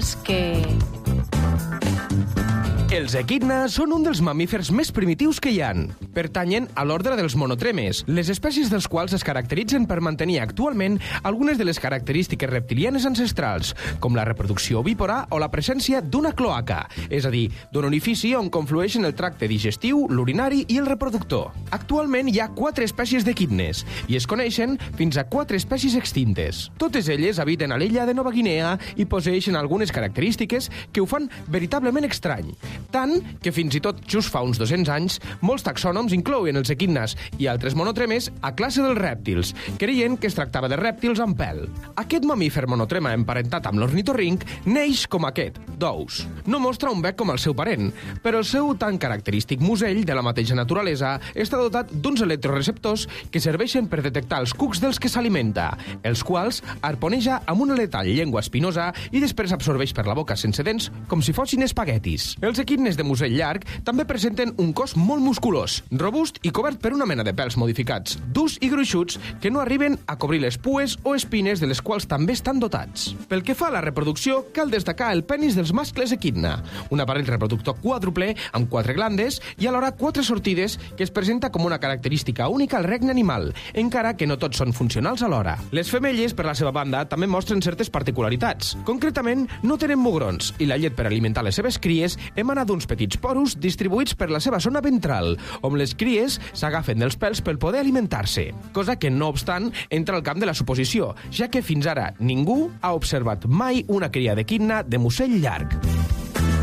és que... Els equidna són un dels mamífers més primitius que hi han. Pertanyen a l'ordre dels monotremes, les espècies dels quals es caracteritzen per mantenir actualment algunes de les característiques reptilianes ancestrals, com la reproducció ovípora o la presència d'una cloaca, és a dir, d'un orifici on conflueixen el tracte digestiu, l'urinari i el reproductor. Actualment hi ha 4 espècies d'equidnes i es coneixen fins a 4 espècies extintes. Totes elles habiten a l'illa de Nova Guinea i posseeixen algunes característiques que ho fan veritablement estrany. Tant que fins i tot just fa uns 200 anys molts taxònoms inclouen els equidnes i altres monotremes a classe dels rèptils, creient que es tractava de rèptils amb pèl. Aquest mamífer monotrema emparentat amb l'ornitorrinc neix com aquest, d'ous. No mostra un bec com el seu parent, però el seu tan característic musell de la mateixa naturalesa està dotat d'uns electroreceptors que serveixen per detectar els cucs dels que s'alimenta, els quals arponeja amb una letal llengua espinosa i després absorbeix per la boca sense dents com si fossin espaguetis. Els equidnes de musell llarg també presenten un cos molt musculós, robust i cobert per una mena de pèls modificats, durs i gruixuts que no arriben a cobrir les pues o espines de les quals també estan dotats. Pel que fa a la reproducció, cal destacar el penis dels mascles equidna, un aparell reproductor quàdruple amb 4 glandes i alhora 4 sortides que es presenta com una característica única al regne animal, encara que no tots són funcionals alhora. Les femelles, per la seva banda, també mostren certes particularitats. Concretament, no tenen mugrons i la llet per alimentar les seves cries emana d'uns petits porus distribuïts per la seva zona ventral, on les cries s'agafen dels pèls per poder alimentar-se, cosa que, no obstant, entra al camp de la suposició, ja que fins ara ningú ha observat mai una cria d'equidna de musell llarg.